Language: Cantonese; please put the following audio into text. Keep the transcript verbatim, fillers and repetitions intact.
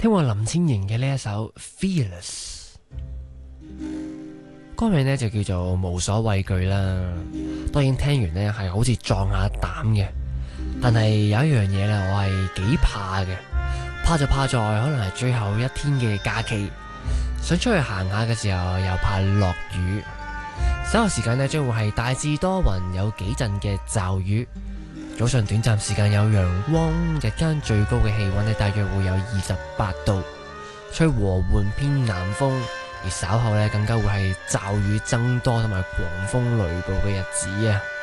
聽過林千瑩嘅呢一首 Fearless， 歌名呢就叫做無所畏懼啦。當然聽完呢係好似壯下膽嘅，但係有一樣嘢呢，我係幾怕嘅，怕就怕在可能係最後一天嘅假期，想出去行下嘅時候又怕落雨。稍後時間呢將會係大致多雲，有幾陣嘅驟雨。早上短暫時間有陽光，日間最高嘅氣溫呢大約會有二十八度，吹和緩偏南風。而稍後呢更加會係驟雨增多同埋狂風雷暴嘅日子啊！